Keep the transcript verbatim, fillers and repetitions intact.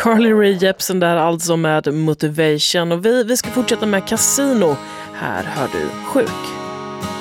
Carly Rae Jepsen där alltså med Motivation. Och vi, vi ska fortsätta med Casino. Här hör du Sjuk.